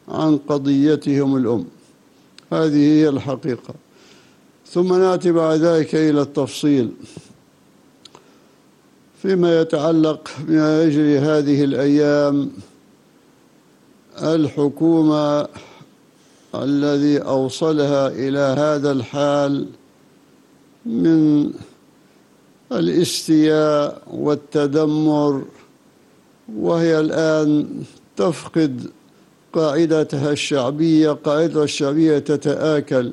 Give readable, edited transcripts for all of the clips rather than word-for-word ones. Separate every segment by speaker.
Speaker 1: عن قضيتهم الأم. هذه هي الحقيقة. ثم نأتي بعد ذلك إلى التفصيل فيما يتعلق بما يجري هذه الأيام. الحكومة الذي أوصلها إلى هذا الحال من الاستياء والتدمر، وهي الآن تفقد قاعدتها الشعبية. قاعدتها الشعبية تتآكل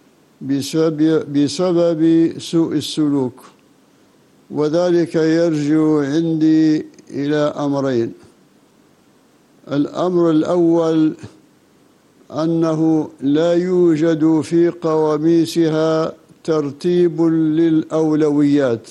Speaker 1: بسبب سوء السلوك، وذلك يرجع عندي إلى أمرين. الأمر الأول أنه لا يوجد في قواميسها ترتيب للأولويات.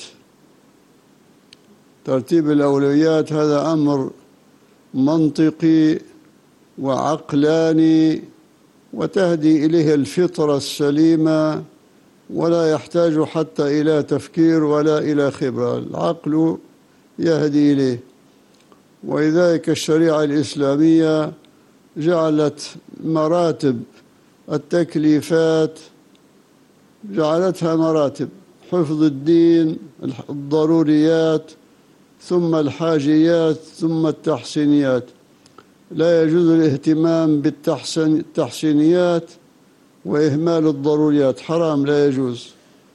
Speaker 1: ترتيب الأولويات هذا أمر منطقي وعقلاني وتهدي إليه الفطرة السليمة، ولا يحتاج حتى إلى تفكير ولا إلى خبرة، العقل يهدي إليه. ولذلك الشريعة الإسلامية جعلت مراتب التكليفات، جعلتها مراتب: حفظ الدين، الضروريات، ثم الحاجيات، ثم التحسينيات. لا يجوز الاهتمام بالتحسينيات وإهمال الضروريات، حرام، لا يجوز.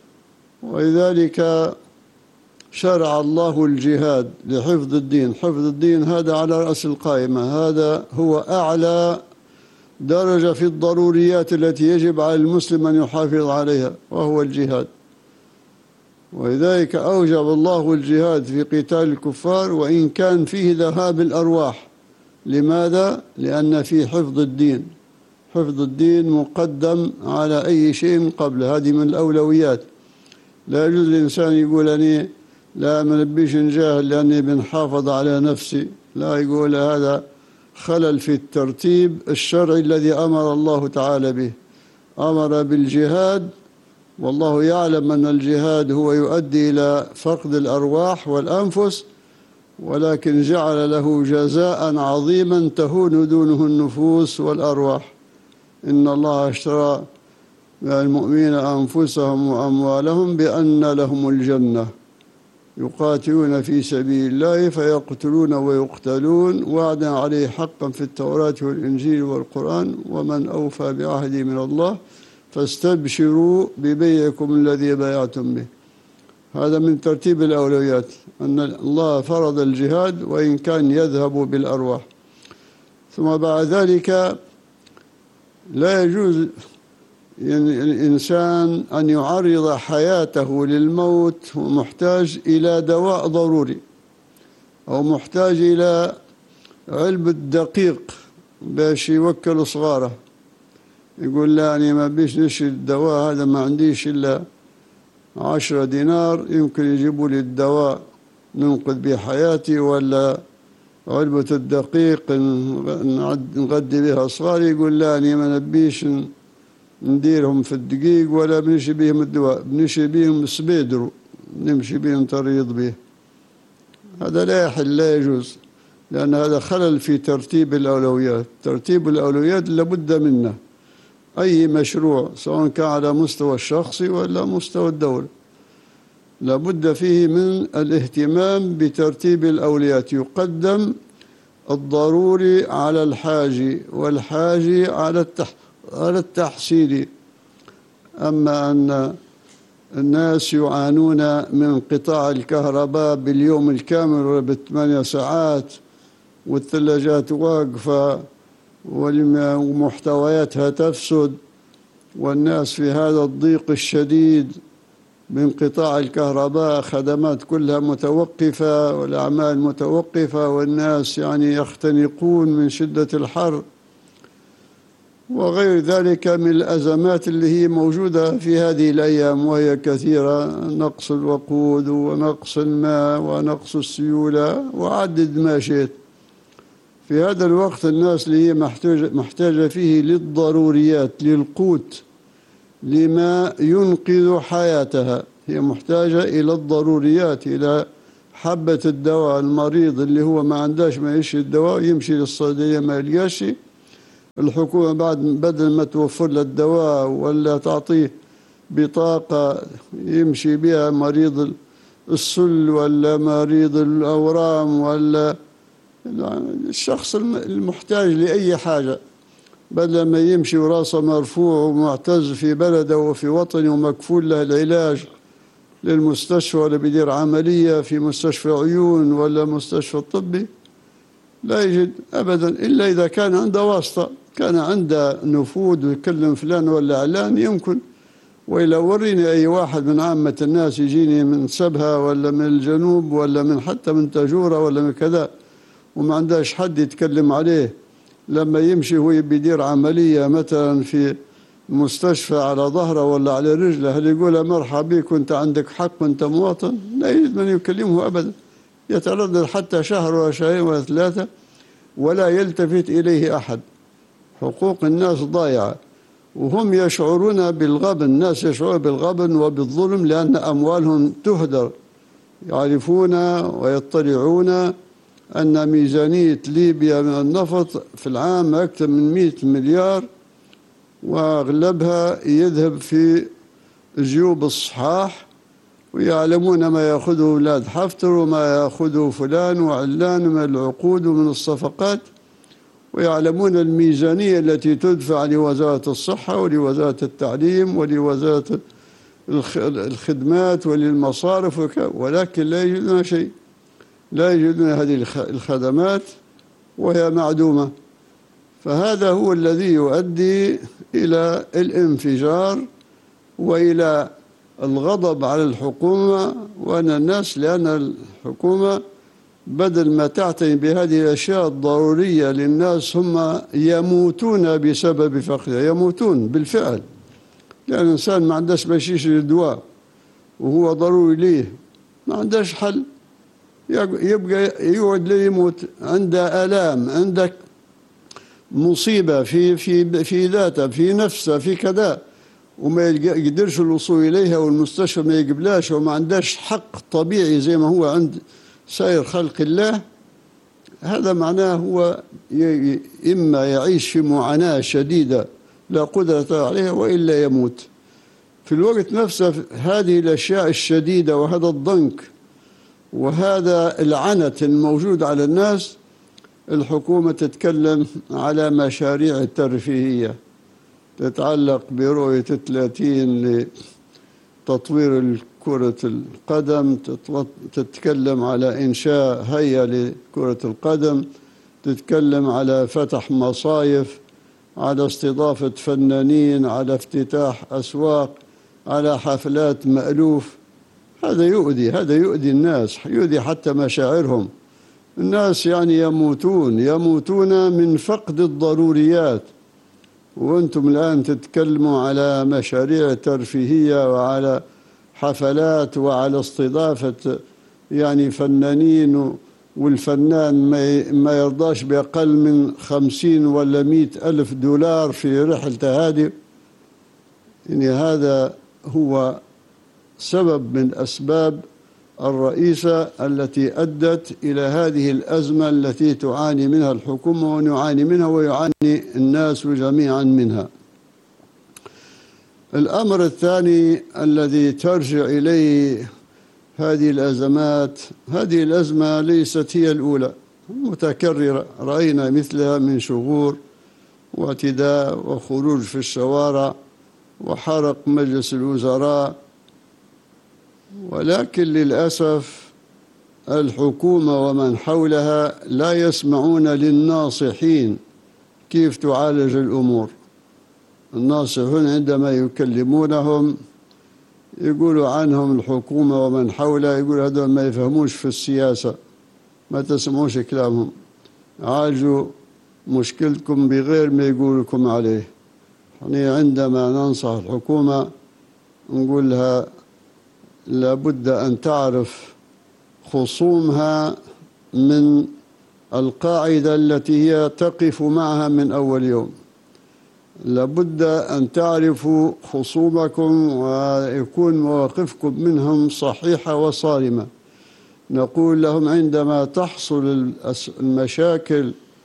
Speaker 1: ولذلك شرع الله الجهاد لحفظ الدين. حفظ الدين هذا على رأس القائمة، هذا هو أعلى درجة في الضروريات التي يجب على المسلم أن يحافظ عليها، وهو الجهاد. ولذلك أوجب الله الجهاد في قتال الكفار وإن كان فيه ذهاب الأرواح. لماذا؟ لأن فيه حفظ الدين. حفظ الدين مقدم على أي شيء قبل، هذه من الأولويات. لا يجوز الإنسان يقول أني لا منبيش نجاهد لأني بنحافظ على نفسي، لا، يقول هذا خلل في الترتيب الشرعي الذي أمر الله تعالى به. أمر بالجهاد، والله يعلم أن الجهاد هو يؤدي إلى فقد الأرواح والأنفس، ولكن جعل له جزاء عظيما تهون دونه النفوس والأرواح. إن الله اشترى من المؤمنين أنفسهم وأموالهم بأن لهم الجنة يقاتلون في سبيل الله فيقتلون ويقتلون وعدا عليه حقا في التوراة والإنجيل والقرآن ومن أوفى بعهده من الله فاستبشروا ببيعكم الذي بايعتم به. هذا من ترتيب الأولويات، أن الله فرض الجهاد وإن كان يذهب بالأرواح. ثم بعد ذلك لا يجوز الإنسان أن يعرض حياته للموت ومحتاج إلى دواء ضروري، أو محتاج إلى علبة دقيق باش يوكل صغاره، يقول لا أنا ما بيش نشري الدواء هذا، ما عنديش إلا 10 دينار يمكن يجيبوا لي الدواء ننقذ به حياتي، ولا علبة الدقيق نغدي بها صغاري، يقول لا أنا ما نبيش نديرهم في الدقيق ولا بنشي بهم الدواء، بنشي بهم سبيدرو نمشي بهم تريض به. هذا لا يحل، لا يجوز، لأن هذا خلل في ترتيب الأولويات. ترتيب الأولويات لابد منه. أي مشروع سواء كان على مستوى الشخصي ولا مستوى الدولة لابد فيه من الاهتمام بترتيب الأولويات. يقدم الضروري على الحاجي، والحاجي على التحصيلي. أما أن الناس يعانون من انقطاع الكهرباء باليوم الكامل ولا ب8 ساعات، والثلاجات واقفة ومحتوياتها تفسد، والناس في هذا الضيق الشديد بانقطاع الكهرباء، خدمات كلها متوقفة والأعمال متوقفة، والناس يعني يختنقون من شدة الحر وغير ذلك من الأزمات اللي هي موجودة في هذه الأيام، وهي كثيرة: نقص الوقود ونقص الماء ونقص السيولة وعدد ما شئت. في هذا الوقت الناس اللي هي محتاجة فيه للضروريات، للقوت، لما ينقذ حياتها، هي محتاجة إلى الضروريات، إلى حبة الدواء. المريض اللي هو ما عندهش ما يشري الدواء يمشي للصيدلية ما يلقاش، الحكومة بعد بدل ما توفر له الدواء ولا تعطيه بطاقة يمشي بها مريض السل ولا مريض الأورام ولا الشخص المحتاج لأي حاجة، بدل ما يمشي وراسه مرفوع ومعتز في بلده وفي وطنه ومكفول له العلاج للمستشفى ولا بيدير عملية في مستشفى عيون ولا مستشفى طبي، لا يجد أبدا إلا إذا كان عنده واسطة، كان عنده نفوذ ويكلم فلان ولا علان يمكن. وإلا وريني أي واحد من عامة الناس يجيني من سبها ولا من الجنوب ولا من حتى من تجورة ولا من كذا وما عندهش حد يتكلم عليه لما يمشي هو بيدير عملية مثلا في مستشفى على ظهره ولا على رجله، هل يقول مرحبا بك وانت عندك حق وانت مواطن؟ لا يجد من يكلمه أبدا، يتردد حتى شهر ولا شهرين ولا ثلاثة ولا يلتفت إليه أحد. حقوق الناس ضايعة وهم يشعرون بالغبن، الناس يشعرون بالغبن وبالظلم لأن أموالهم تهدر. يعرفون ويطلعون أن ميزانية ليبيا من النفط في العام أكثر من 100 مليار وأغلبها يذهب في جيوب الصحاح، ويعلمون ما يأخذه أولاد حفتر وما يأخذه فلان وعلان من العقود ومن الصفقات، ويعلمون الميزانية التي تدفع لوزارة الصحة ولوزارة التعليم ولوزارة الخدمات وللمصارف ولكن لا يجدون شيء، لا يجدون هذه الخدمات وهي معدومة. فهذا هو الذي يؤدي إلى الانفجار وإلى الغضب على الحكومة وأن الناس، لأن الحكومة بدل ما تعتني بهذه الأشياء الضرورية للناس هم يموتون بسبب فقرها، يموتون بالفعل، لأن الإنسان ما عندهش باش يشري الدواء وهو ضروري ليه، ما عندهش حل، يبقى يقعد ليموت، عنده آلام، عندك مصيبة في ذاته في نفسه في كذا وما يقدرش الوصول إليها والمستشفى ما يقبلاش وما عندهش حق طبيعي زي ما هو عند سائر خلق الله. هذا معناه هو إما يعيش في معاناة شديدة لا قدرة عليها وإلا يموت. في الوقت نفسه هذه الأشياء الشديدة وهذا الضنك وهذا العنت الموجود على الناس، الحكومة تتكلم على مشاريع ترفيهية تتعلق برؤية 30 لتطوير كرة القدم، تتكلم على إنشاء هيئة لكرة القدم، تتكلم على فتح مصايف، على استضافة فنانين، على افتتاح أسواق، على حفلات مألوف. هذا يؤذي الناس، يؤذي حتى مشاعرهم. الناس يعني يموتون من فقد الضروريات، وأنتم الآن تتكلموا على مشاريع ترفيهية وعلى حفلات وعلى استضافة يعني فنانين، والفنان ما يرضاش بأقل من 50 ولا 100 ألف دولار في رحلته هذه. يعني هذا هو سبب من أسباب الرئيسة التي أدت إلى هذه الأزمة التي تعاني منها الحكومة ونعاني منها ويعاني الناس جميعا منها. الأمر الثاني الذي ترجع إليه هذه الأزمات، هذه الأزمة ليست هي الأولى، متكررة، رأينا مثلها من شغور واعتداء وخروج في الشوارع وحرق مجلس الوزراء، ولكن للأسف الحكومة ومن حولها لا يسمعون للناصحين كيف تعالج الأمور. الناصحون عندما يكلمونهم يقولوا عنهم الحكومة ومن حولها، يقولوا هذول ما يفهموش في السياسة، ما تسمعوش كلامهم، عالجوا مشكلتكم بغير ما يقول لكم عليه. يعني عندما ننصح الحكومة نقول لها لابد أن تعرف خصومها من القاعدة التي هي تقف معها من أول يوم، لابد أن تعرفوا خصومكم ويكون مواقفكم منهم صحيحة وصارمة. نقول لهم عندما تحصل المشاكل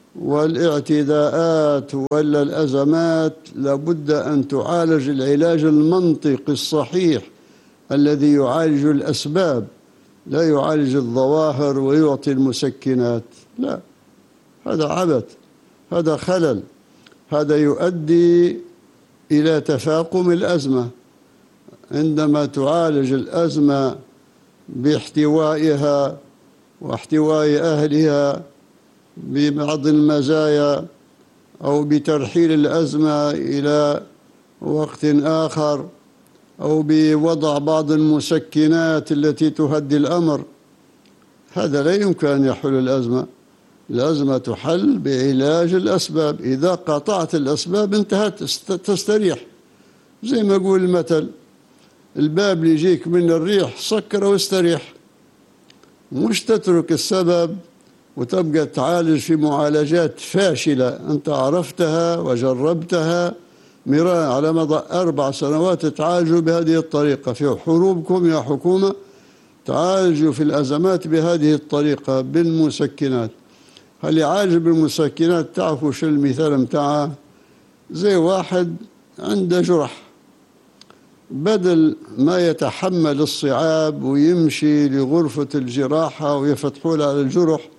Speaker 1: والاعتداءات ولا الأزمات لابد أن تعالج العلاج المنطقي الصحيح الذي يعالج الأسباب، لا يعالج الظواهر ويعطي المسكنات. لا، هذا عبث، هذا خلل، هذا يؤدي إلى تفاقم الأزمة. عندما تعالج الأزمة باحتوائها واحتواء أهلها ببعض المزايا أو بترحيل الأزمة إلى وقت آخر أو بوضع بعض المسكنات التي تهدي الأمر، هذا لا يمكن أن يحل الأزمة. الأزمة تحل بعلاج الأسباب. إذا قطعت الأسباب انتهت، تستريح. زي ما يقول المثل: الباب اللي يجيك من الريح سكره واستريح. مش تترك السبب وتبقى تعالج في معالجات فاشلة أنت عرفتها وجربتها مراء على مدى 4 سنوات. تعالجوا بهذه الطريقة في حروبكم يا حكومة، تعالجوا في الأزمات بهذه الطريقة بالمسكنات. هل يعالج بالمسكنات؟ تعرفوا شو المثال متاعه؟ زي واحد عنده جرح، بدل ما يتحمل الصعاب ويمشي لغرفة الجراحة ويفتحوا له على الجرح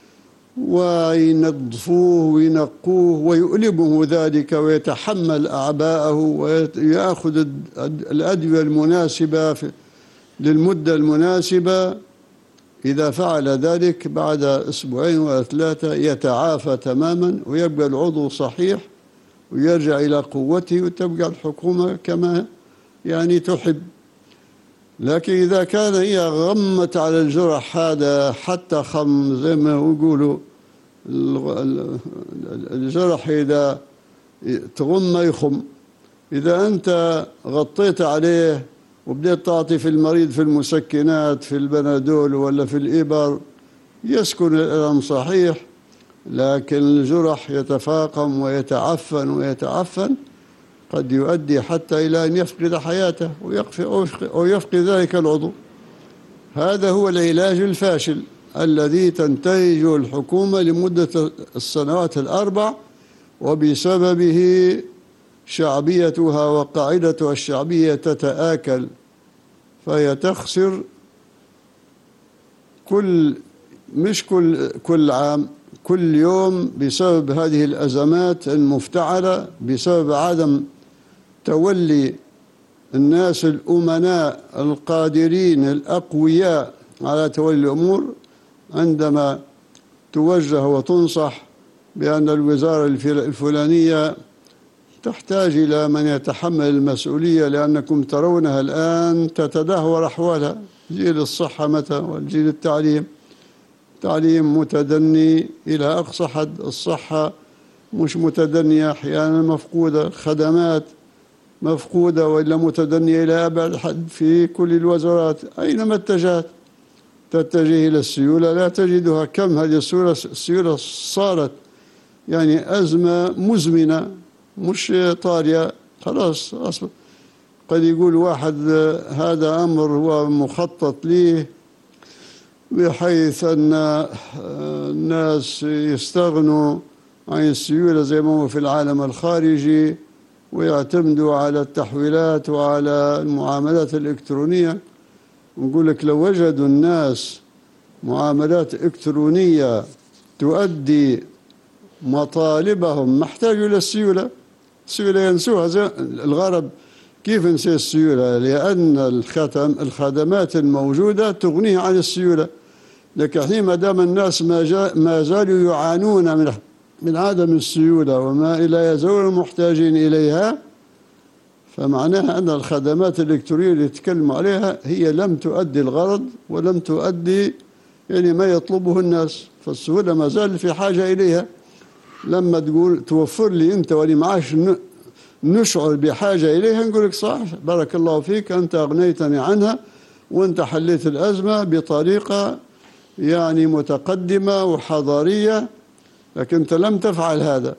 Speaker 1: وينظفوه وينقوه ويؤلمه ذلك ويتحمل أعباءه ويأخذ الأدوية المناسبة للمدة المناسبة، إذا فعل ذلك بعد 2 أو 3 يتعافى تماما ويبقى العضو صحيح ويرجع إلى قوته وتبقى الحكومة كما يعني تحب. لكن إذا كان هي غمت على الجرح هذا حتى خم، زي ما يقولوا الجرح إذا تغم يخم، إذا أنت غطيت عليه وبدأت تعطي في المريض في المسكنات في البنادول ولا في الإبر، يسكن الألم صحيح، لكن الجرح يتفاقم ويتعفن ويتعفن، قد يؤدي حتى إلى أن يفقد حياته أو يفقد ذلك العضو. هذا هو العلاج الفاشل الذي تنتهجه الحكومة لمدة السنوات 4، وبسببه شعبيتها وقاعدتها الشعبية تتآكل، فهي تخسر كل عام، كل يوم، بسبب هذه الأزمات المفتعلة، بسبب عدم تولي الناس الأمناء القادرين الأقوياء على تولي الأمور. عندما توجه وتنصح بأن الوزارة الفلانية تحتاج إلى من يتحمل المسؤولية، لأنكم ترونها الآن تتدهور أحوالها. جيل الصحة متى؟ والجيل التعليم، تعليم متدني إلى أقصى حد، الصحة مش متدنية، أحيانا مفقودة، الخدمات مفقودة وإلا متدنية إلى أبعد حد في كل الوزارات. أينما اتجهت تتجه إلى السيولة لا تجدها. كم هذه السيولة صارت يعني أزمة مزمنة مش طارئة، خلاص أصلا. قد يقول واحد هذا أمر هو مخطط ليه بحيث أن الناس يستغنوا عن السيولة زي ما هو في العالم الخارجي ويعتمدوا على التحويلات وعلى المعاملات الإلكترونية. نقول لك لو وجدوا الناس معاملات إلكترونية تؤدي مطالبهم ما احتاجوا إلى السيولة. السيولة ينسوها. زي الغرب كيف نسي السيولة؟ لأن الخدمات الموجودة تغنيه عن السيولة. لكن حين ما دام الناس ما زالوا يعانون من عدم السيولة وما لا يزالوا محتاجين إليها، فمعناها أن الخدمات الإلكترونية اللي يتكلموا عليها هي لم تؤدي الغرض ولم تؤدي يعني ما يطلبه الناس، فالسهولة ما زال في حاجة إليها. لما تقول توفر لي أنت ولي معاش نشعر بحاجة إليها، نقول لك صح، بارك الله فيك، أنت أغنيتني عنها وأنت حليت الأزمة بطريقة يعني متقدمة وحضارية، لكن أنت لم تفعل هذا.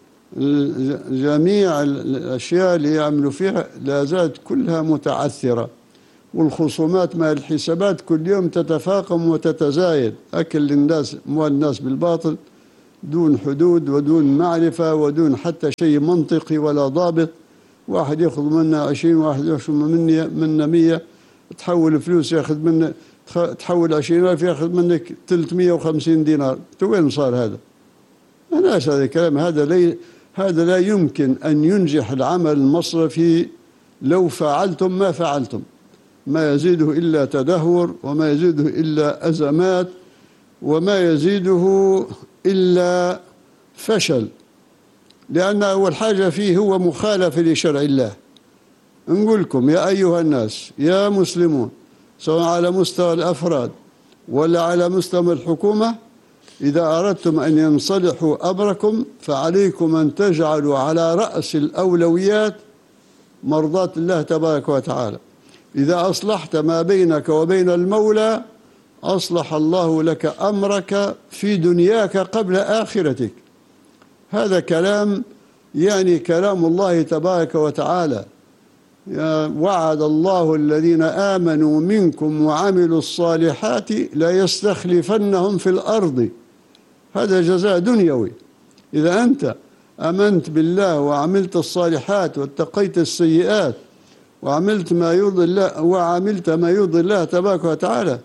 Speaker 1: جميع الأشياء اللي يعملوا فيها لا زالت كلها متعثرة، والخصومات مع الحسابات كل يوم تتفاقم وتتزايد. أكل الناس أموال الناس بالباطل دون حدود ودون معرفة ودون حتى شيء منطقي ولا ضابط. واحد يأخذ منا 20، واحد يأخذ منا 100، تحول فلوس يأخذ منا، تحول 20,000 يأخذ منك 350 دينار. وين صار هذا؟ ماش هذا الكلام. هذا لا يمكن أن ينجح العمل المصرفي لو فعلتم ما فعلتم. ما يزيده إلا تدهور، وما يزيده إلا أزمات، وما يزيده إلا فشل. لأن أول حاجة فيه هو مخالفة لشرع الله. نقول لكم يا أيها الناس يا مسلمون، سواء على مستوى الأفراد ولا على مستوى الحكومة، إذا أردتم أن ينصلحوا أمركم فعليكم أن تجعلوا على رأس الأولويات مرضاة الله تبارك وتعالى. إذا أصلحت ما بينك وبين المولى أصلح الله لك أمرك في دنياك قبل آخرتك. هذا كلام يعني كلام الله تبارك وتعالى. وعد الله الذين آمنوا منكم وعملوا الصالحات لا يستخلفنهم في الأرض. هذا جزاء دنيوي. إذا أنت آمنت بالله وعملت الصالحات واتقيت السيئات وعملت ما يرضي الله تبارك وتعالى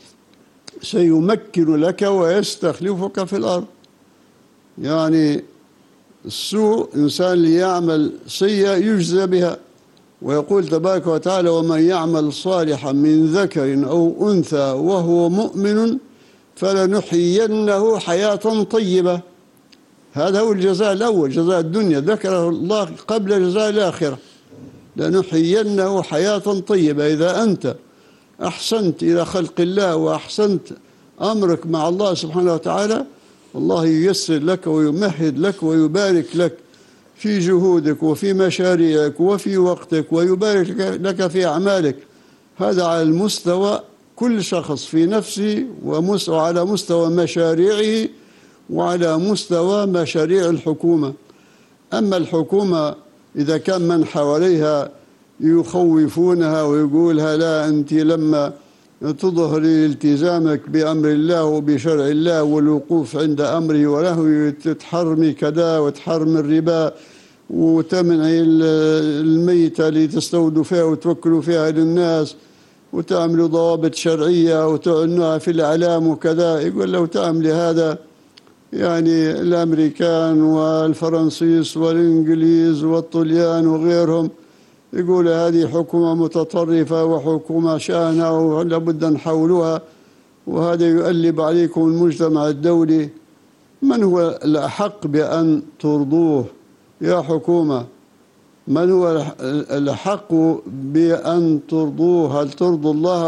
Speaker 1: سيمكن لك ويستخلفك في الأرض. يعني السوء إنسان ليعمل سيئة يجزى بها، ويقول تبارك وتعالى: ومن يعمل صالحا من ذكر أو أنثى وهو مؤمن فلنحيينه حياة طيبة. هذا هو الجزاء الأول، جزاء الدنيا ذكره الله قبل جزاء الآخرة. لنحيينه حياة طيبة. إذا أنت أحسنت إلى خلق الله وأحسنت أمرك مع الله سبحانه وتعالى، الله ييسر لك ويمهد لك ويبارك لك في جهودك وفي مشاريعك وفي وقتك، ويبارك لك في أعمالك. هذا على المستوى كل شخص في نفسه، وعلى مستوى مشاريعه، وعلى مستوى مشاريع الحكومة. أما الحكومة إذا كان من حواليها يخوفونها ويقولها: لا، أنت لما تظهري التزامك بأمر الله وبشرع الله والوقوف عند أمره ونهيه تتحرمي كذا وتحرمي الربا وتمنعي الميتة اللي تستودوا فيها وتوكلوا فيها للناس وتعملوا ضوابط شرعية وتعنوها في الإعلام وكذا. يقول لو تعملي هذا يعني الأمريكان والفرنسيس والإنجليز والطليان وغيرهم يقول هذه حكومة متطرفة وحكومة شانة ولابد أن نحولوها، وهذا يؤلب عليكم المجتمع الدولي. من هو الأحق بأن ترضوه يا حكومة؟ من هو الأحق بأن ترضوه؟ هل ترضوا الله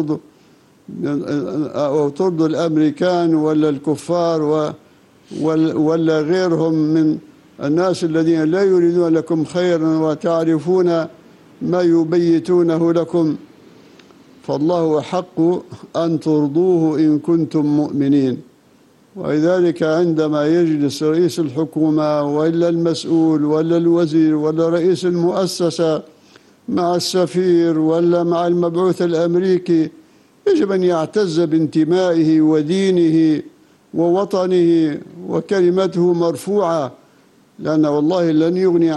Speaker 1: أو ترضوا الأمريكان ولا الكفار ولا غيرهم من الناس الذين لا يريدون لكم خيرا وتعرفون ما يبيتونه لكم؟ فالله حق أن ترضوه إن كنتم مؤمنين. ولذلك عندما يجلس رئيس الحكومة ولا المسؤول ولا الوزير ولا رئيس المؤسسة مع السفير ولا مع المبعوث الأمريكي، يجب أن يعتز بانتمائه ودينه ووطنه وكلمته مرفوعة، لأن والله لن يغني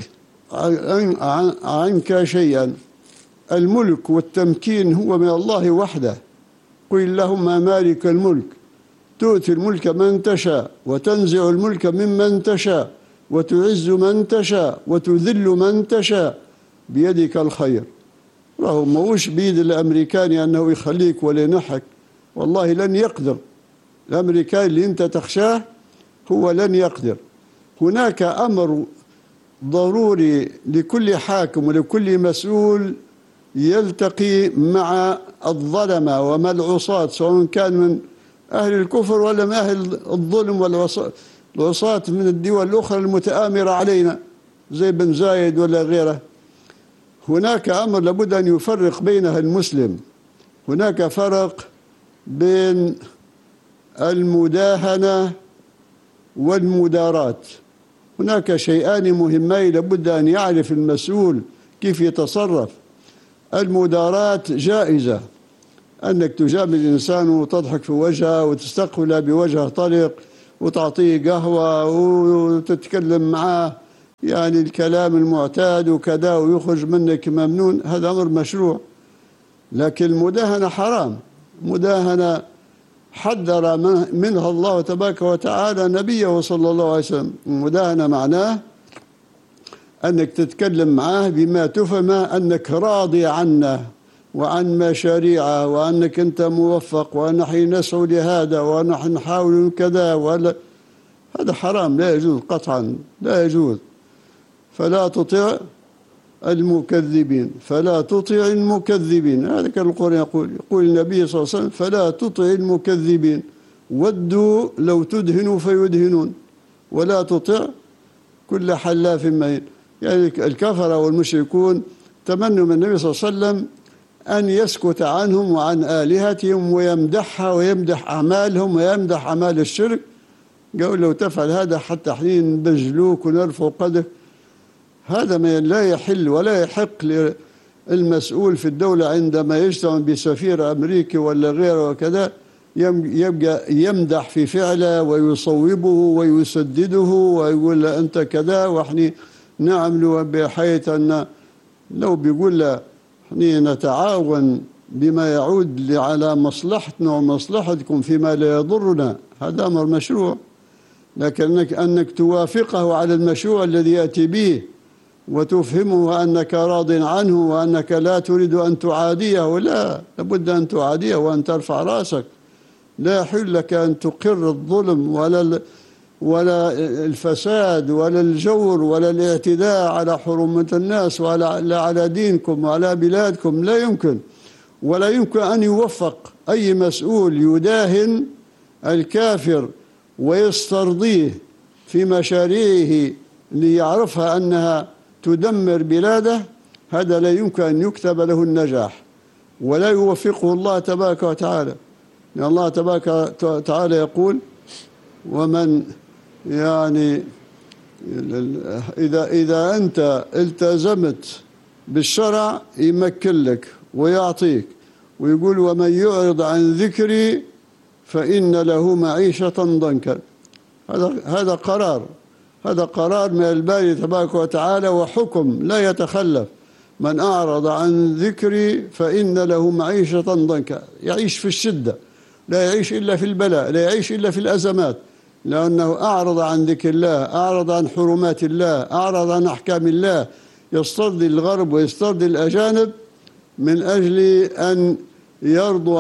Speaker 1: عنك شيئا. الملك والتمكين هو من الله وحده. قل اللهم مالك الملك تؤتي الملك من تشاء وتنزع الملك ممن تشاء وتعز من تشاء وتذل من تشاء بيدك الخير. راهو موش بيد الأمريكاني أنه يخليك ولا ينحك، والله لن يقدر. الأمريكاني اللي أنت تخشاه هو لن يقدر. هناك أمر ضروري لكل حاكم ولكل مسؤول يلتقي مع الظلمة ومع العصاة، سواء كان من أهل الكفر ولا من أهل الظلم والعصاة من الدول الأخرى المتآمرة علينا زي بن زايد ولا غيره. هناك أمر لابد أن يفرق بينها المسلم. هناك فرق بين المداهنة والمداراة. هناك شيئان مهمين لابد أن يعرف المسؤول كيف يتصرف. المداراة جائزة، أنك تجامل الإنسان وتضحك في وجهه وتستقبله بوجه طلق وتعطيه قهوة وتتكلم معاه يعني الكلام المعتاد وكذا ويخرج منك ممنون، هذا أمر مشروع. لكن المداهنة حرام، مداهنة حذر منها الله تبارك وتعالى نبيه صلى الله عليه وسلم. المداهنة معناه أنك تتكلم معاه بما تفهم أنك راضي عنه وعن مشاريعه وأنك أنت موفق ونحن نسعى لهذا ونحن نحاول كذا، ولا هذا حرام لا يجوز قطعا، لا يجوز. فلا تطع المكذبين، فلا تطع المكذبين، هذا كان القرآن يقول النبي صلى الله عليه وسلم فلا تطع المكذبين ودوا لو تدهنوا فيدهنون ولا تطع كل حلاف مهين. يعني الكفرة والمشركون تمنوا من النبي صلى الله عليه وسلم أن يسكت عنهم وعن آلهتهم ويمدحها ويمدح أعمالهم ويمدح أعمال الشرك. قالوا لو تفعل هذا حتى حين نبجلوك ونرفع قدك. هذا ما لا يحل ولا يحق للمسؤول في الدولة عندما يجتمع بسفير أمريكي ولا غيره وكذا يبقى يمدح في فعله ويصوبه ويسدده ويقول له أنت كذا وإحنا نعمل بحيث أن لو بيقول له إحنا نتعاون بما يعود على مصلحتنا ومصلحتكم فيما لا يضرنا، هذا أمر مشروع. لكن أنك توافقه على المشروع الذي يأتي به وتفهمه أنك راض عنه وأنك لا تريد أن تعاديه، لا، لابد أن تعاديه وأن ترفع رأسك. لا يحل لك أن تقر الظلم ولا الفساد ولا الجور ولا الاعتداء على حرمة الناس ولا على دينكم وعلى بلادكم، لا يمكن. ولا يمكن أن يوفق أي مسؤول يداهن الكافر ويسترضيه في مشاريعه ليعرفها أنها تدمر بلاده، هذا لا يمكن أن يكتب له النجاح ولا يوفقه الله تبارك وتعالى. يعني الله تبارك وتعالى يقول ومن يعني إذا أنت التزمت بالشرع يمكن لك ويعطيك، ويقول ومن يعرض عن ذكري فإن له معيشة ضنكا. هذا قرار من الباري تبارك وتعالى وحكم لا يتخلف. من أعرض عن ذكري فإن له معيشة ضنكا، يعيش في الشدة، لا يعيش إلا في البلاء، لا يعيش إلا في الأزمات، لأنه أعرض عن ذكر الله، أعرض عن حرمات الله، أعرض عن أحكام الله، يسترضي الغرب ويسترضي الأجانب من أجل أن يرضوا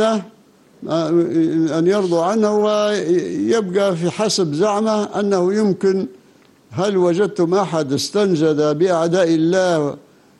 Speaker 1: عنه ويبقى في حسب زعمه أنه يمكن. هل وجدتم أحد استنجد بأعداء الله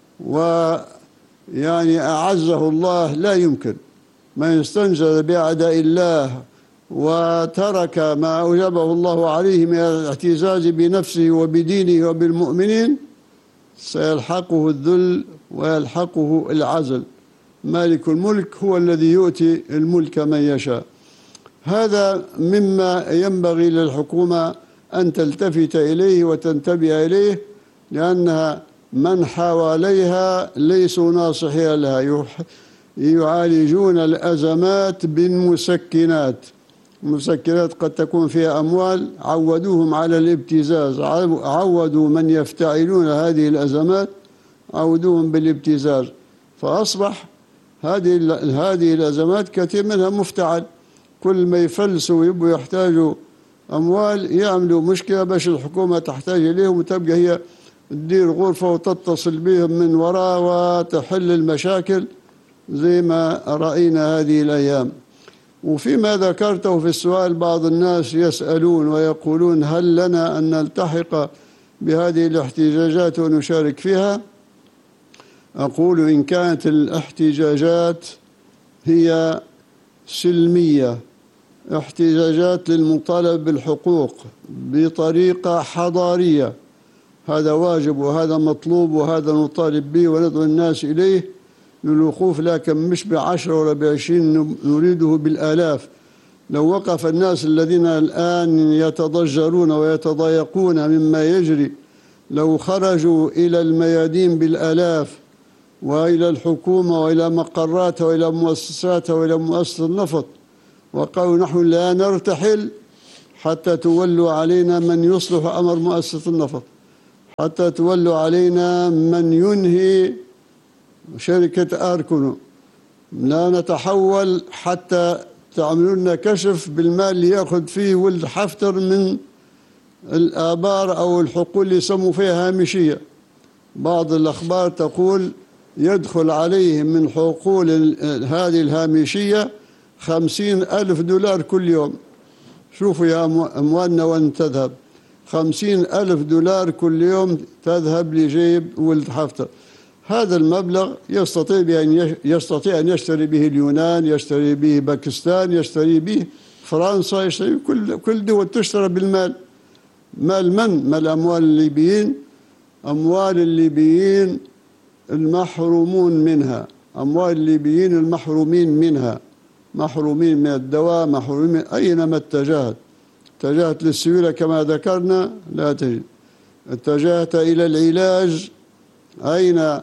Speaker 1: ويعني أعزه الله؟ لا يمكن. من استنجد بأعداء الله وترك ما أوجبه الله عليه من الاعتزاز بنفسه وبدينه وبالمؤمنين سيلحقه الذل ويلحقه العزل. مالك الملك هو الذي يؤتي الملك من يشاء. هذا مما ينبغي للحكومة أن تلتفت إليه وتنتبه إليه، لأنها من حواليها ليسوا ناصحين لها، يعالجون الأزمات بالمسكنات. المسكنات قد تكون فيها أموال، عودوهم على الابتزاز، عودوا من يفتعلون هذه الأزمات عودوهم بالابتزاز، فأصبح هذه الأزمات كثير منها مفتعل. كل ما يفلسوا ويبقوا يحتاجوا أموال يعملوا مشكلة باش الحكومة تحتاج إليهم، وتبقى هي تدير غرفة وتتصل بهم من وراء وتحل المشاكل زي ما رأينا هذه الأيام. وفيما ذكرته في السؤال بعض الناس يسألون ويقولون هل لنا أن نلتحق بهذه الاحتجاجات ونشارك فيها؟ أقول إن كانت الاحتجاجات هي سلمية، احتجاجات للمطالبة بالحقوق بطريقة حضارية، هذا واجب وهذا مطلوب وهذا نطالب به وندعو الناس إليه للوقوف، لكن مش ب10 ولا ب20، نريده بالآلاف. لو وقف الناس الذين الآن يتضجرون ويتضايقون مما يجري، لو خرجوا إلى الميادين بالآلاف وإلى الحكومة وإلى مقراتها وإلى مؤسساتها وإلى مؤسسة النفط وقالوا نحن لا نرتحل حتى تولوا علينا من يصلح أمر مؤسسة النفط، حتى تولوا علينا من ينهي شركة آركونو. لا نتحول حتى تعملوا لنا كشف بالمال اللي ياخذ فيه ولد حفتر من الآبار أو الحقول اللي يسموا فيها هامشية. بعض الأخبار تقول يدخل عليه من حقول هذه الهامشية 50,000 دولار كل يوم. شوفوا يا أموالنا وين تذهب، 50,000 دولار كل يوم تذهب لجيب ولد حفتر. هذا المبلغ يستطيع أن يشتري به اليونان، يشتري به باكستان، يشتري به فرنسا، يشتري كل دول تشترى بالمال. مال من؟ مال أموال الليبيين، أموال الليبيين المحرومون منها، أموال الليبيين المحرومين منها، محرومين من الدواء، محرومين أينما اتجهت. اتجهت للسيولة كما ذكرنا لا تجد، اتجهت إلى العلاج أين؟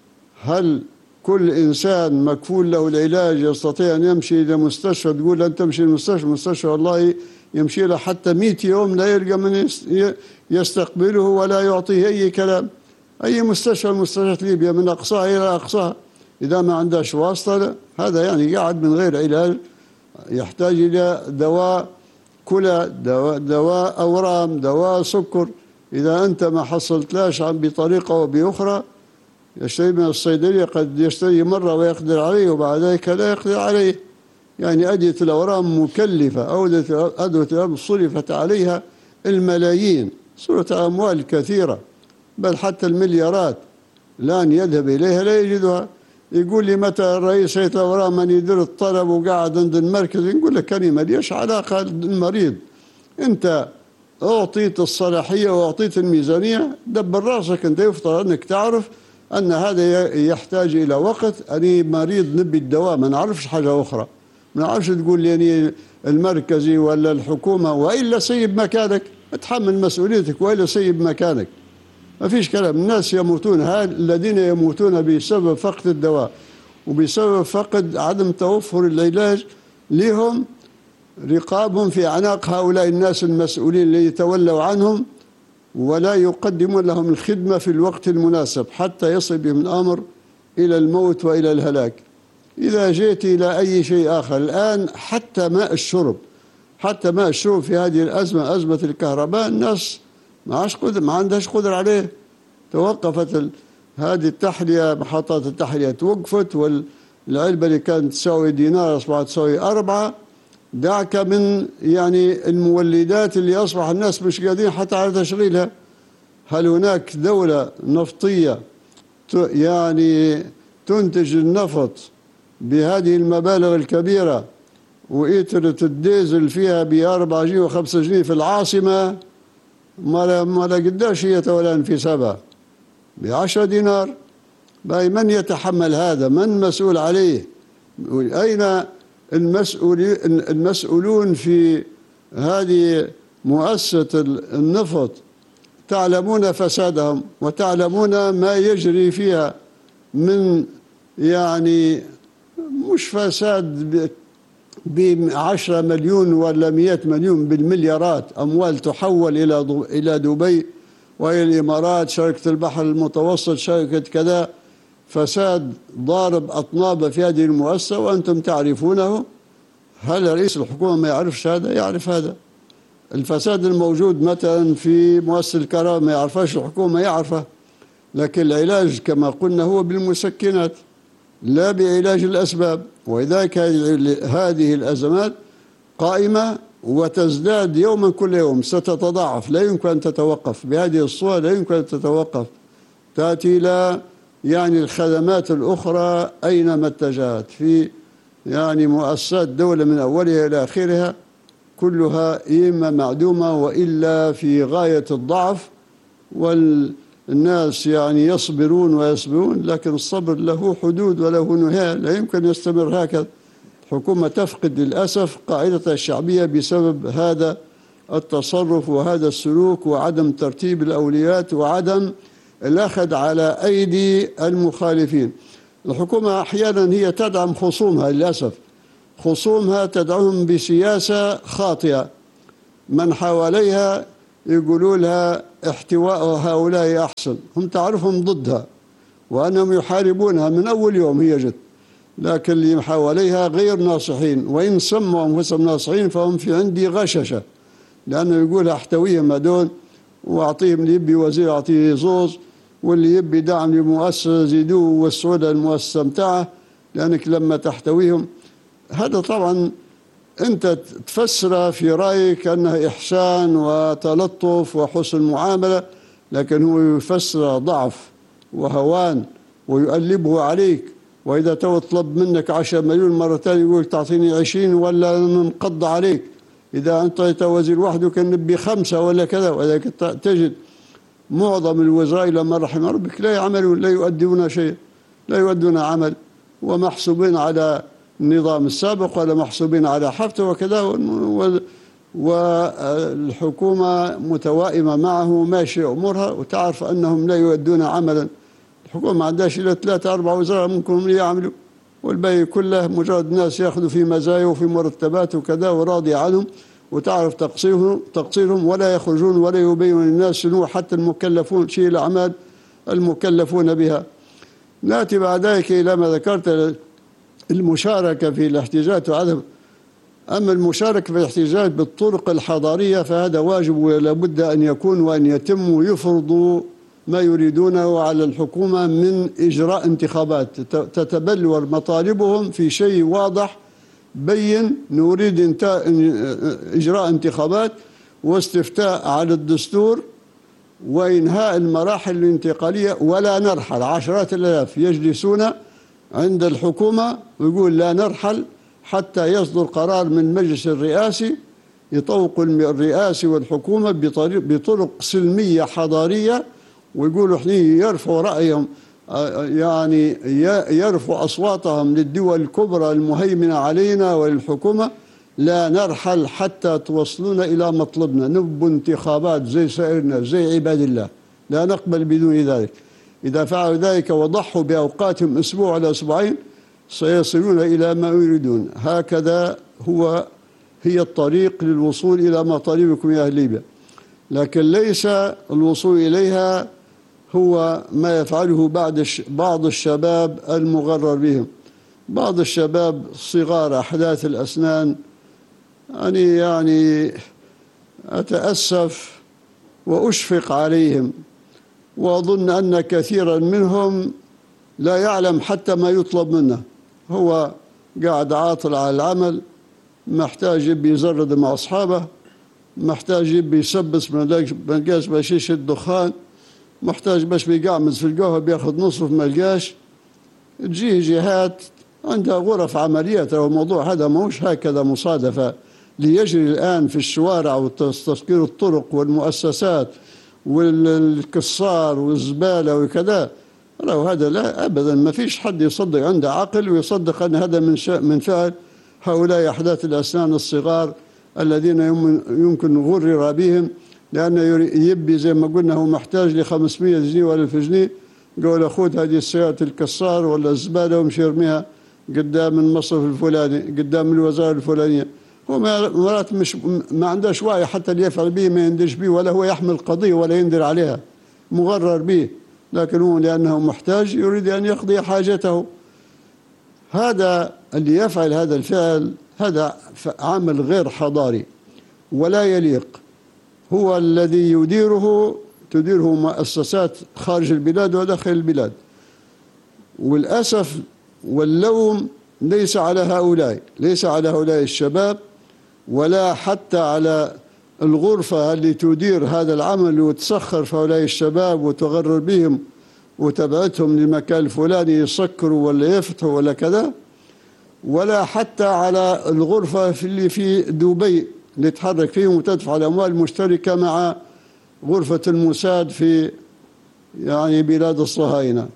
Speaker 1: هل كل إنسان مكفول له العلاج يستطيع أن يمشي إلى مستشفى تقول أن تمشي المستشفى والله يمشي له حتى 100 يوم لا يلقى من يستقبله ولا يعطيه أي كلام. أي مستشفى مستشفيات ليبيا من أقصاها إلى أقصاها إذا ما عندهاش واسطة هذا يعني قاعد من غير علاج، يحتاج إلى دواء كلى، دواء أورام، دواء سكر. إذا أنت ما حصلتلاش بطريقة أو بأخرى يشتري من الصيدلية، قد يشتري مرة ويقدر عليه وبعد ذلك لا يقدر عليه. يعني أدوية الأورام مكلفة، أو أدوية الأورام صرفت عليها الملايين، صرفت أموال كثيرة بل حتى المليارات، الآن يذهب إليها لا يجدها. يقول لي متى الرئيس هيئة الأورام من يدير الطلب وقاعد عند المركز، يقول لك كلمة ليش علاقة المريض، أنت أعطيت الصلاحية وأعطيت الميزانية، دبر راسك. أنت يفترض أنك تعرف أن هذا يحتاج إلى وقت. أنا مريض نبي الدواء، ما نعرفش حاجة أخرى، ما نعرفش تقول لي يعني المركزي ولا الحكومة، وإلا سيب مكانك، اتحمل مسؤوليتك وإلا سيب مكانك. ما فيش كلام. الناس يموتون، الذين يموتون بسبب فقد الدواء وبسبب فقد عدم توفر العلاج لهم رقابهم في أعناق هؤلاء الناس المسؤولين اللي يتولوا عنهم ولا يقدمون لهم الخدمة في الوقت المناسب حتى يصل بهم الأمر إلى الموت وإلى الهلاك. إذا جئت إلى أي شيء آخر الآن، حتى ماء الشرب، حتى ماء الشرب في هذه الأزمة، أزمة الكهرباء، الناس ما عندهاش قدرة عليه. توقفت هذه التحلية، محطات التحلية توقفت، والعلبة اللي كانت تساوي دينار أصبحت تساوي 4. دعك من يعني المولدات اللي أصبح الناس مش قادرين حتى على تشغيلها. هل هناك دولة نفطية يعني تنتج النفط بهذه المبالغ الكبيرة وإترة الديزل فيها ب4 جنيه و5 جنيه في العاصمة؟ ما لا قداش هي تولان في 7 ب10 دينار. باي من يتحمل هذا؟ من مسؤول عليه؟ أين المسؤولون في هذه مؤسسة النفط؟ تعلمون فسادهم وتعلمون ما يجري فيها من يعني مش فساد ب10 مليون ولا 100 مليون، بالمليارات أموال تحول إلى دبي وإلى الإمارات، شركة البحر المتوسط، شركة كذا. فساد ضارب أطناب في هذه المؤسسة وأنتم تعرفونه. هل رئيس الحكومة ما يعرفش هذا؟ يعرف هذا. الفساد الموجود مثلا في مؤسسة الكهرباء ما يعرفش الحكومة، يعرفه. لكن العلاج كما قلنا هو بالمسكنات لا بعلاج الأسباب. ولذلك هذه الأزمات قائمة وتزداد يوما كل يوم، ستتضاعف، لا يمكن أن تتوقف بهذه الصورة، لا يمكن أن تتوقف. تأتي إلى يعني الخدمات الأخرى أينما اتجهت في يعني مؤسسات دولة من أولها إلى آخرها كلها إما معدومة وإلا في غاية الضعف. والناس يعني يصبرون ويصبرون، لكن الصبر له حدود وله نهاية، لا يمكن يستمر هكذا. الحكومة تفقد للأسف قاعدتها الشعبية بسبب هذا التصرف وهذا السلوك وعدم ترتيب الأولويات وعدم الأخذ على أيدي المخالفين. الحكومة أحيانا هي تدعم خصومها، للأسف خصومها تدعمهم بسياسة خاطئة. من حواليها يقولوا لها احتواء هؤلاء أحسن، هم تعرفهم ضدها وأنهم يحاربونها من أول يوم هي جت، لكن اللي حواليها غير ناصحين، وإن سموا أنفسهم ناصحين فهم في عندي غششة، لأنه يقول أحتويهم هدول وأعطيهم اللي يبي وزير أعطيه زوز، واللي يبي دعم لمؤسسة زيدوه ووسعوا له المؤسسة متاعه، لأنك لما تحتويهم هذا طبعا أنت تفسر في رأيك أنه إحسان وتلطف وحسن معاملة، لكن هو يفسر ضعف وهوان ويؤلبه عليك. وإذا طلب منك 10 مليون مرة ثانية يقول تعطيني 20 ولا ننقض عليك، إذا أنت وزير وحده كان نبي 5 ولا كذا. وإذا تجد معظم الوزراء لما رحم ربك لا يعملون، لا يؤدون شيء، لا يؤدون عمل، ومحسوبين على النظام السابق ولا محسوبين على حفظه وكذا، والحكومة متوائمة معه ماشية أمورها، وتعرف أنهم لا يؤدون عملا. الحكومة ما عندهاش إلا 3 4 وزراء ممكن هم يعملوا، والباقي كله مجرد ناس يأخذوا في مزايا وفي مرتبات وكذا وراضي عنهم، وتعرف تقصيرهم ولا يخرجون ولا يبينون للناس شنو حتى المكلفون شيء الأعمال المكلفون بها. نأتي بعد ذلك إلى ما ذكرت المشاركة في الاحتجاجات وعدم. أما المشاركة في الاحتجاج بالطرق الحضارية فهذا واجب ولا بد أن يكون وأن يتم، ويفرضوا ما يريدونه على الحكومة من إجراء انتخابات، تتبلور مطالبهم في شيء واضح بين، نريد إجراء انتخابات واستفتاء على الدستور وإنهاء المراحل الانتقالية، ولا نرحل. 10,000 يجلسون عند الحكومة ويقول لا نرحل حتى يصدر قرار من المجلس الرئاسي يطوق الرئاسي والحكومة بطرق سلمية حضارية، ويقولوا احنا يرفعوا رأيهم، يعني يرفعوا أصواتهم للدول الكبرى المهيمنة علينا وللحكومة، لا نرحل حتى توصلونا إلى مطلبنا، نبوا انتخابات زي سائرنا زي عباد الله، لا نقبل بدون ذلك. إذا فعلوا ذلك وضحوا بأوقاتهم أسبوع ولا أسبوعين سيصلون إلى ما يريدون. هكذا هي الطريق للوصول إلى مطالبكم يا أهل ليبيا، لكن ليس الوصول إليها هو ما يفعله بعض الشباب المغرر بهم. بعض الشباب صغار أحداث الأسنان، يعني أتأسف وأشفق عليهم، وأظن أن كثيرا منهم لا يعلم حتى ما يطلب منه. هو قاعد عاطل على العمل، محتاج يبي يزرد مع أصحابه، محتاج يبي يسبس ملقاش بشيش الدخان، محتاج باش بيقعمز في القهوة بياخذ نصف ملقاش. تجيه جهات عندها غرف عمليات، الموضوع هذا موش هكذا مصادفة ليجري الآن في الشوارع وتسكير الطرق والمؤسسات والكسار والزبالة وكذا. لو هذا لا أبدا، ما فيش حد يصدق عنده عقل ويصدق أن هذا من فعل هؤلاء أحداث الأسنان الصغار الذين يمكن غرر بهم، لأنه يبي زي ما قلنا هو محتاج ل 500 جنيه ولا 1000 جنيه، قول خذ هذه السيارة الكسار ولا الزبالة ومشي يرميها قدام المصرف الفلاني قدام الوزارة الفلانية. هو مرات مش ما عندهش وعي حتى اللي يفعل به ما يندش به، ولا هو يحمل قضية ولا يندر عليها، مغرر به، لكن هو لأنه محتاج يريد أن يقضي حاجته. هذا اللي يفعل هذا الفعل هذا عمل غير حضاري ولا يليق. هو الذي تديره مؤسسات خارج البلاد وداخل البلاد، والأسف واللوم ليس على هؤلاء، ليس على هؤلاء الشباب، ولا حتى على الغرفة اللي تدير هذا العمل وتسخر في هؤلاء الشباب وتغرر بهم وتبعتهم للمكان الفلاني يسكروا ولا يفتحوا ولا كذا، ولا حتى على الغرفة اللي في دبي اللي تحرك فيهم وتدفع الأموال المشتركة مع غرفة الموساد في يعني بلاد الصهاينة.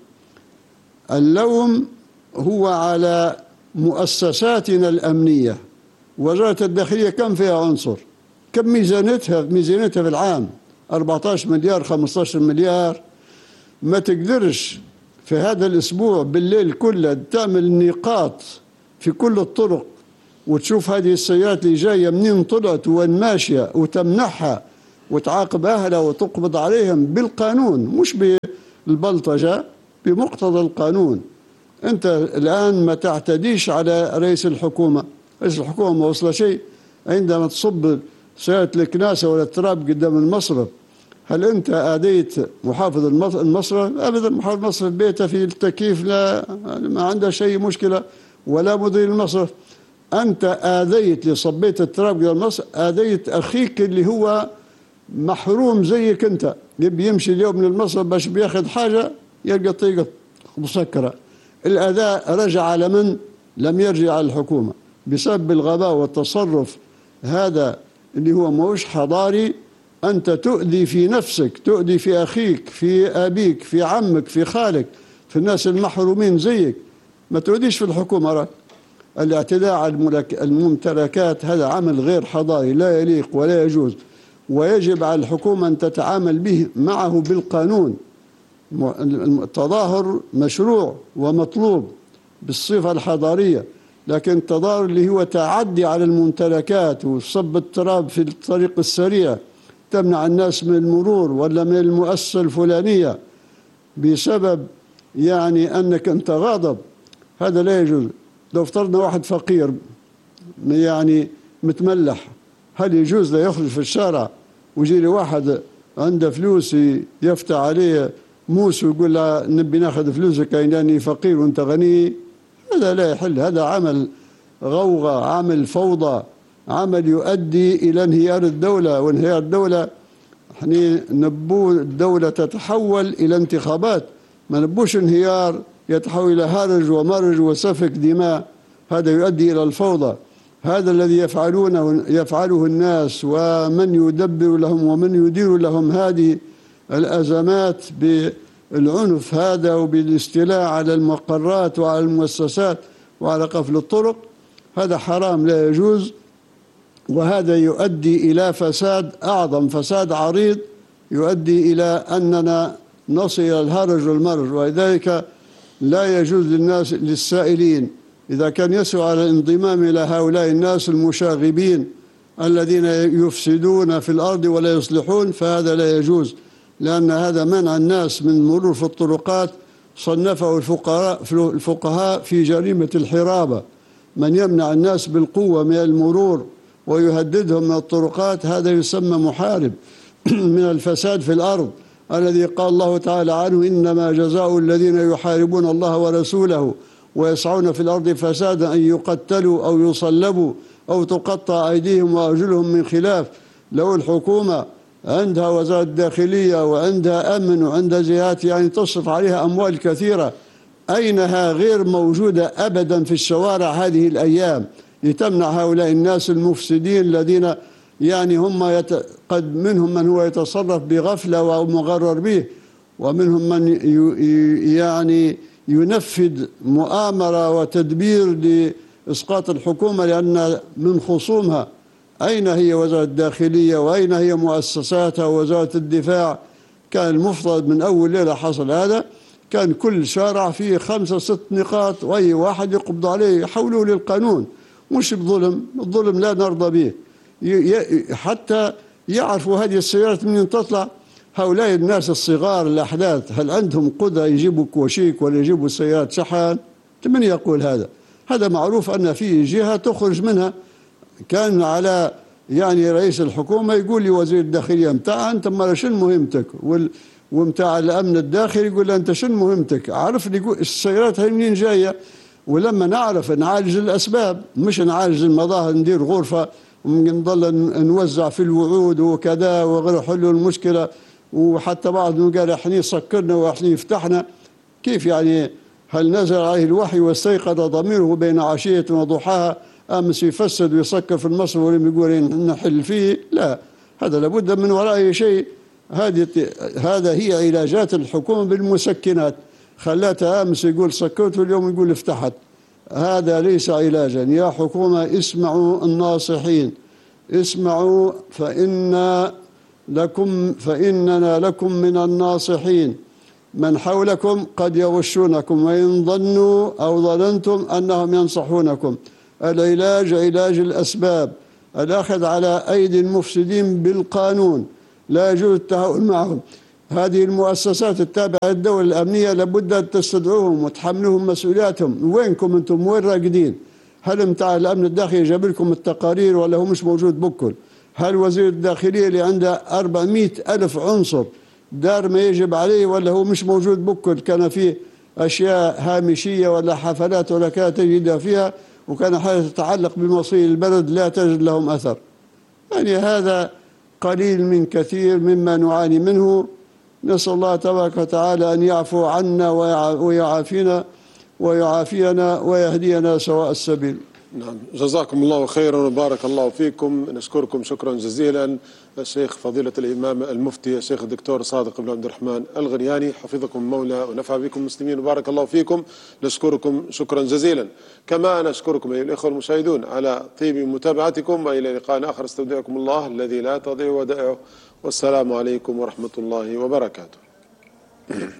Speaker 1: اللوم هو على مؤسساتنا الأمنية. وزارة الداخلية كم فيها عنصر؟ كم ميزانيتها في العام؟ 14 مليار 15 مليار. ما تقدرش في هذا الأسبوع بالليل كله تعمل نقاط في كل الطرق وتشوف هذه السيارات اللي جاية منين طلعت وين ماشية وتمنحها وتعاقب أهلها وتقبض عليهم بالقانون، مش بالبلطجة، بمقتضى القانون. أنت الآن ما تعتديش على رئيس الحكومة. رئيس الحكومة ما وصل شيء عندما تصب سيارة الكناسة ولا التراب قدام المصرف. هل أنت آذيت محافظ المصرف؟ أبدا، محافظ المصرف بيته في التكييف، لا ما عنده شيء مشكلة، ولا مدير المصرف. أنت آذيت اللي صبيت التراب قدام المصرف، آذيت أخيك اللي هو محروم زيك أنت، يبي يمشي اليوم من المصرف باش بياخذ حاجة يلقى طريقة مسكرة. الأذى رجع على من؟ لم يرجع على الحكومة بسبب الغباء والتصرف هذا اللي هو موش حضاري. أنت تؤذي في نفسك، تؤذي في أخيك، في أبيك، في عمك، في خالك، في الناس المحرومين زيك، ما تؤذيش في الحكومة. رأي الاعتداء على الممتلكات هذا عمل غير حضاري، لا يليق ولا يجوز، ويجب على الحكومة أن تتعامل به معه بالقانون. التظاهر مشروع ومطلوب بالصفة الحضارية، لكن التظاهر اللي هو تعدي على الممتلكات وصب التراب في الطريق السريع، تمنع الناس من المرور ولا من المؤسسة الفلانية بسبب يعني أنك أنت غاضب، هذا لا يجوز. لو افترضنا واحد فقير يعني متملح، هل يجوز له يخرج في الشارع ويجي له واحد عنده فلوس يفتح عليه موس ويقول له نبي ناخذ فلوسك لأني فقير وأنت غني؟ هذا لا يحل. هذا عمل غوغة، عمل فوضى، عمل يؤدي إلى انهيار الدولة، وانهيار الدولة احنا نبو الدولة تتحول إلى انتخابات، ما نبوش انهيار يتحول إلى هرج ومرج وسفك دماء، هذا يؤدي إلى الفوضى. هذا الذي يفعله الناس، ومن يدبر لهم ومن يدير لهم هذه الأزمات بالعنف هذا وبالاستيلاء على المقرات وعلى المؤسسات وعلى قفل الطرق، هذا حرام لا يجوز. وهذا يؤدي إلى فساد أعظم، فساد عريض يؤدي إلى أننا نصل إلى الهرج والمرج. ولذلك لا يجوز للناس للسائلين إذا كان يسعى على الانضمام إلى هؤلاء الناس المشاغبين الذين يفسدون في الأرض ولا يصلحون، فهذا لا يجوز، لأن هذا منع الناس من المرور في الطرقات صنفه الفقهاء في جريمة الحرابة. من يمنع الناس بالقوة من المرور ويهددهم من الطرقات هذا يسمى محارب من الفساد في الأرض، الذي قال الله تعالى عنه إنما جزاء الذين يحاربون الله ورسوله ويسعون في الأرض فسادا أن يقتلوا أو يصلبوا أو تقطع أيديهم وأرجلهم من خلاف. لو الحكومة عندها وزارة الداخلية وعندها أمن وعندها جهات يعني تصرف عليها أموال كثيرة، أينها غير موجودة أبدا في الشوارع هذه الأيام لتمنع هؤلاء الناس المفسدين الذين يعني هم قد منهم من هو يتصرف بغفلة ومغرر به، ومنهم من يعني ينفذ مؤامرة وتدبير لإسقاط الحكومة لأن من خصومها. أين هي وزارة الداخلية وأين هي مؤسساتها ووزارة الدفاع؟ كان المفترض من أول ليلة حصل هذا، كان كل شارع فيه 5 6 نقاط وأي واحد يقبض عليه يحولوه للقانون، مش بظلم. الظلم لا نرضى به. حتى يعرفوا هذه السيارات منين تطلع. هؤلاء الناس الصغار الأحداث هل عندهم قدرة يجيبوا كوشيك ولا يجيبوا سيارات شحن؟ من يقول هذا؟ هذا معروف أن في جهة تخرج منها. كان على يعني رئيس الحكومة يقول لي وزير الداخلية متاع أنت ما شنو مهمتك، ومتاع الأمن الداخلي يقول له أنت شنو مهمتك؟ عرف لي السيارات هاي منين جاية. ولما نعرف نعالج الأسباب، مش نعالج المظاهر، ندير غرفة ونضل نوزع في الوعود وكذا وغير حلوا المشكلة. وحتى بعضهم قال احنا سكرنا واحنا يفتحنا. كيف يعني؟ هل نزل عليه الوحي واستيقظ ضميره بين عشية وضحاها أمس يفسد ويسكر في المصرف ولم يقول نحل فيه؟ لا، هذا لابد من ورائه شيء. هذا هي علاجات الحكومة بالمسكنات. خلاتها أمس يقول سكرت واليوم يقول افتحت. هذا ليس علاجا. يا حكومة اسمعوا الناصحين، اسمعوا فإننا لكم من الناصحين. من حولكم قد يغشونكم وإن ظنوا أو ظننتم أنهم ينصحونكم. العلاج علاج الأسباب، الأخذ على أيدي المفسدين بالقانون، لا يجوز التهاون معهم. هذه المؤسسات التابعة للدولة الأمنية لابد أن تستدعوهم وتحملوهم مسؤولياتهم. وينكم أنتم؟ وين راقدين؟ هل متاع الأمن الداخلي جاب لكم التقارير ولا هو مش موجود بكل؟ هل وزير الداخلية اللي عنده 400 ألف عنصر دار ما يجب عليه ولا هو مش موجود بكل؟ كان فيه أشياء هامشية ولا حفلات ولا كانت تجدها فيها، وكان حاجة تتعلق بمصير البلد لا تجد لهم أثر. يعني هذا قليل من كثير مما نعاني منه. نسأل الله تبارك وتعالى أن يعفو عنا ويعافينا ويعافينا ويهدينا سواء السبيل.
Speaker 2: نعم، جزاكم الله خيرا وبارك الله فيكم. نشكركم شكرا جزيلا الشيخ فضيلة الإمام المفتي الشيخ الدكتور صادق بن عبد الرحمن الغرياني، حفظكم المولى ونفع بكم المسلمين وبارك الله فيكم. نشكركم شكرا جزيلا. كما نشكركم أيها الإخوة المشاهدون على طيب متابعتكم، وإلى لقاء آخر استودعكم الله الذي لا تضيع ودائعه، والسلام عليكم ورحمة الله وبركاته.